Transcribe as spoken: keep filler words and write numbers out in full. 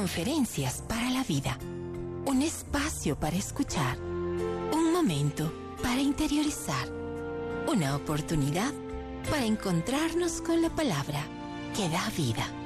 Conferencias para la vida. Un espacio para escuchar. Un momento para interiorizar. Una oportunidad para encontrarnos con la palabra que da vida.